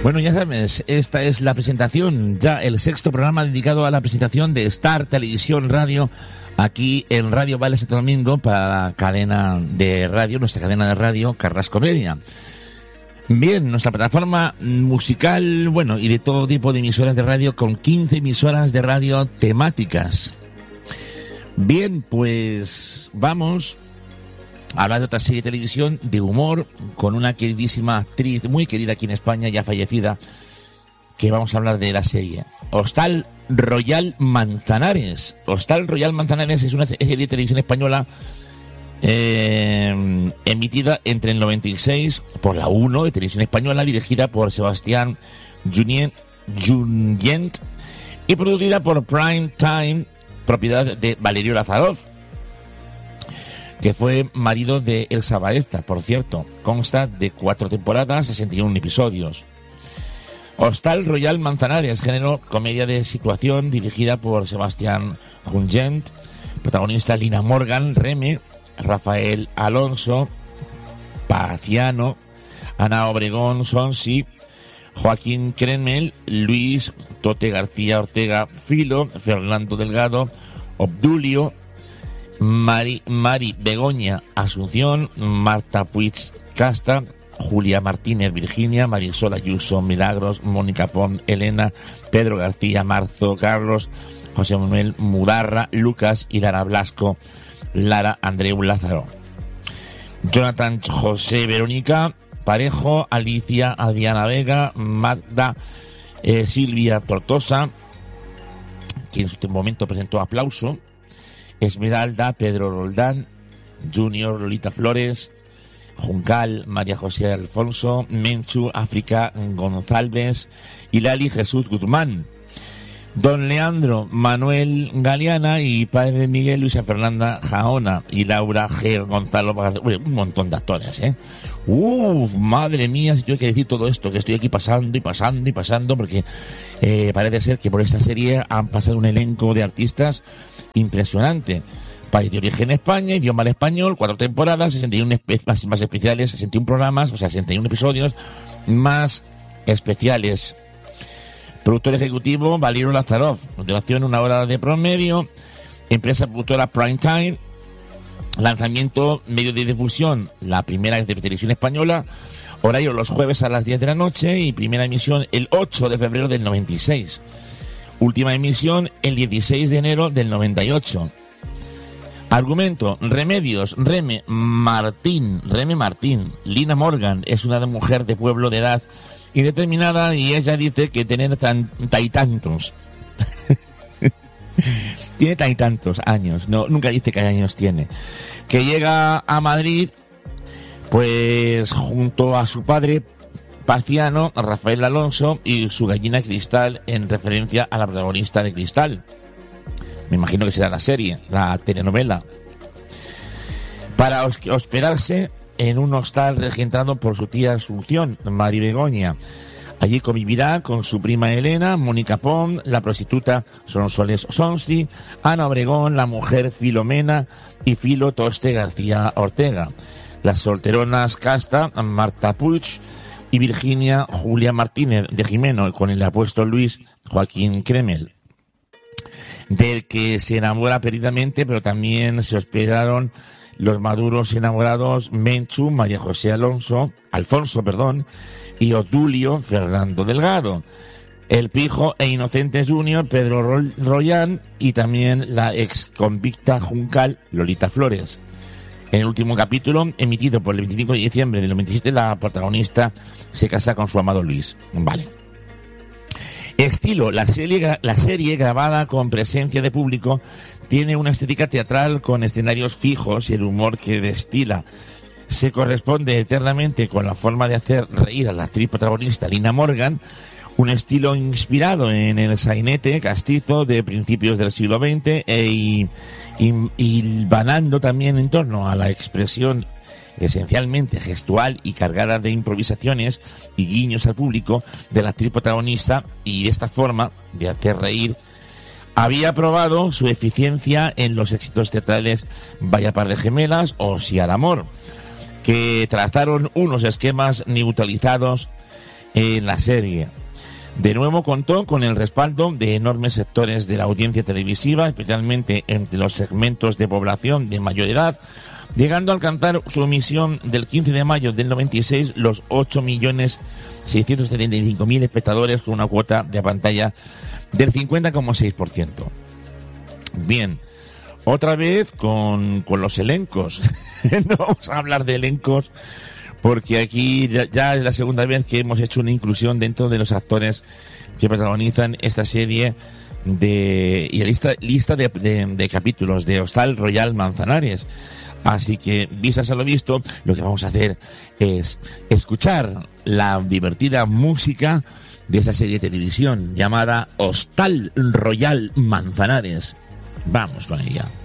Bueno, ya sabes, esta es la presentación, ya el sexto programa dedicado a la presentación de Star Televisión Radio, aquí en Radio Vale Santo Domingo, para la cadena de radio, nuestra cadena de radio, Carrasco Media. Bien, nuestra plataforma musical, bueno, y de todo tipo de emisoras de radio, con 15 emisoras de radio temáticas. Bien, pues vamos a hablar de otra serie de televisión de humor con una queridísima actriz, muy querida aquí en España, ya fallecida, que vamos a hablar de la serie Hostal Royal Manzanares. Hostal Royal Manzanares es una serie de televisión española emitida entre el 96 por la 1 de Televisión Española, dirigida por Sebastián Junyent y producida por Prime Time, propiedad de Valerio Lazaroff, que fue marido de Elsa Baeza, por cierto. Consta de 4 temporadas, 61 episodios. Hostal Royal Manzanares, género comedia de situación, dirigida por Sebastián Junyent, protagonista Lina Morgan, Reme, Rafael Alonso, Paciano, Ana Obregón, Sonsi, Joaquín Cremel, Luis Tote García Ortega Filo, Fernando Delgado, Obdulio, Mari Begoña Asunción, Marta Puig Casta, Julia Martínez Virginia, Marisol Ayuso Milagros, Mónica Pon Elena, Pedro García Marzo Carlos, José Manuel Mudarra Lucas y Lara Blasco Lara Andreu Lázaro. Jonathan José Verónica Parejo, Alicia Adriana Vega, Magda Silvia Tortosa, quien en su momento presentó Aplauso, Esmeralda, Pedro Roldán, Junior, Lolita Flores, Juncal, María José Alfonso, Menchu, África González y Lali Jesús Guzmán, Don Leandro Manuel Galeana y padre de Miguel, Luisa Fernanda Jaona y Laura G. Gonzalo. Un montón de actores, ¿eh? Madre mía, si tengo que decir todo esto, que estoy aquí pasando, porque parece ser que por esta serie han pasado un elenco de artistas impresionante. País de origen España, idioma al español, 4 temporadas, 61 más especiales, 61 programas, o sea, 61 episodios más especiales. Productor ejecutivo, Valerio Lazaroff. Duración 1 hora de promedio. Empresa productora Prime Time. Lanzamiento, medio de difusión, la primera de Televisión Española. Horario los jueves a las 10 de la noche y primera emisión el 8 de febrero del 96. Última emisión el 16 de enero del 98. Argumento, Remedios, Reme Martín. Lina Morgan es una mujer de pueblo de edad indeterminada y ella dice que tener tantos tiene tantos años, no, nunca dice qué años tiene, que llega a Madrid pues junto a su padre Paciano, Rafael Alonso y su gallina Cristal, en referencia a la protagonista de Cristal. Me imagino que será la serie, la telenovela, para hospedarse en un hostal regentado por su tía Asunción, Mari Begoña. Allí convivirá con su prima Elena, Mónica Pon, la prostituta Sonsoles Sonsi, Ana Obregón, la mujer Filomena y Filo Toste García Ortega. Las solteronas Casta, Marta Puig y Virginia Julia Martínez de Jimeno, con el apuesto Luis Joaquín Cremel, del que se enamora perdidamente, pero también se hospedaron los maduros enamorados Menchu, María José Alfonso, y Odulio Fernando Delgado, el pijo e inocente Junior Pedro Rollán y también la ex convicta Juncal Lolita Flores. En el último capítulo, emitido por el 25 de diciembre del 97, la protagonista se casa con su amado Luis. Vale. Estilo, la serie grabada con presencia de público tiene una estética teatral con escenarios fijos y el humor que destila se corresponde eternamente con la forma de hacer reír a la actriz protagonista Lina Morgan, un estilo inspirado en el sainete castizo de principios del siglo XX y vanando también en torno a la expresión esencialmente gestual y cargada de improvisaciones y guiños al público de la actriz protagonista, y de esta forma de hacer reír había probado su eficiencia en los éxitos teatrales Vaya par de gemelas o Si al amor, que trazaron unos esquemas neutralizados en la serie. De nuevo contó con el respaldo de enormes sectores de la audiencia televisiva, especialmente entre los segmentos de población de mayor edad, llegando a alcanzar su emisión del 15 de mayo del 96 los 8.675.000 espectadores, con una cuota de pantalla del 50,6%. Bien, otra vez con los elencos. No vamos a hablar de elencos, porque aquí ya es la segunda vez que hemos hecho una inclusión dentro de los actores que protagonizan esta serie y la lista de capítulos de Hostal Royal Manzanares. Así que, vistas a lo visto, lo que vamos a hacer es escuchar la divertida música de esta serie de televisión llamada Hostal Royal Manzanares. Vamos con ella.